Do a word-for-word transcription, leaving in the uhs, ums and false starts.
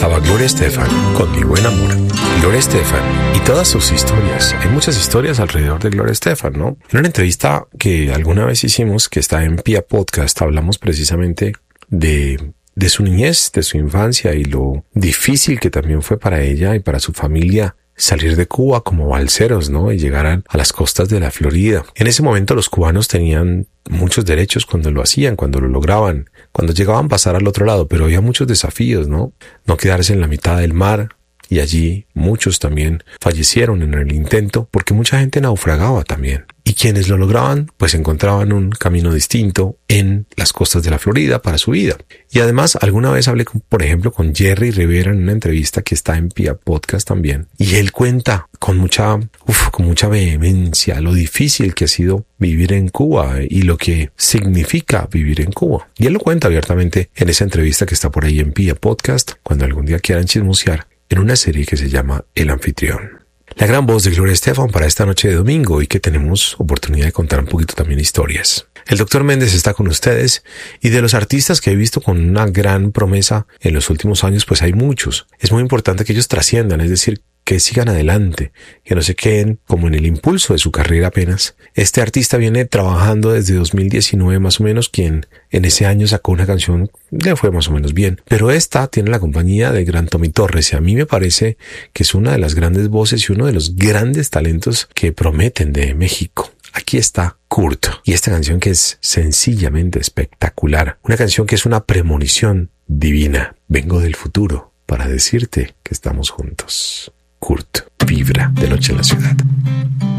estaba Gloria Estefan con Mi Buen Amor. Gloria Estefan y todas sus historias. Hay muchas historias alrededor de Gloria Estefan, ¿no? En una entrevista que alguna vez hicimos, que está en Pia Podcast, hablamos precisamente de, de su niñez, de su infancia y lo difícil que también fue para ella y para su familia salir de Cuba como balseros, ¿no? Y llegar a, a las costas de la Florida. En ese momento los cubanos tenían muchos derechos cuando lo hacían, cuando lo lograban, cuando llegaban a pasar al otro lado, pero había muchos desafíos, ¿no? No quedarse en la mitad del mar. Y allí muchos también fallecieron en el intento porque mucha gente naufragaba también. Y quienes lo lograban, pues encontraban un camino distinto en las costas de la Florida para su vida. Y además, alguna vez hablé, con, por ejemplo, con Jerry Rivera en una entrevista que está en Pia Podcast también. Y él cuenta con mucha, uf, con mucha vehemencia lo difícil que ha sido vivir en Cuba y lo que significa vivir en Cuba. Y él lo cuenta abiertamente en esa entrevista que está por ahí en Pia Podcast, cuando algún día quieran chismosear, en una serie que se llama El Anfitrión. La gran voz de Gloria Estefan para esta noche de domingo y que tenemos oportunidad de contar un poquito también historias. El doctor Méndez está con ustedes y de los artistas que he visto con una gran promesa en los últimos años, pues hay muchos. Es muy importante que ellos trasciendan, es decir, que sigan adelante, que no se queden como en el impulso de su carrera apenas. Este artista viene trabajando desde dos mil diecinueve más o menos, quien en ese año sacó una canción, le fue más o menos bien. Pero esta tiene la compañía de gran Tommy Torres y a mí me parece que es una de las grandes voces y uno de los grandes talentos que prometen de México. Aquí está Kurt y esta canción que es sencillamente espectacular. Una canción que es una premonición divina. Vengo del futuro para decirte que estamos juntos. Kurt, Vibra de Noche en la Ciudad.